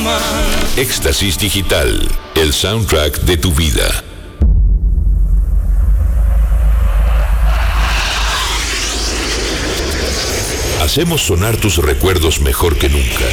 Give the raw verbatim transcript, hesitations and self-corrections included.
Éxtasis Digital, el soundtrack de tu vida. Hacemos sonar tus recuerdos mejor que nunca.